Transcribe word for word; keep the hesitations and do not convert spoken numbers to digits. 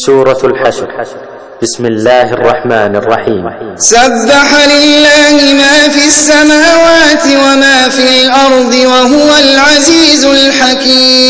سورة الحشر. بسم الله الرحمن الرحيم. سبح لله ما في السماوات وما في الأرض وهو العزيز الحكيم.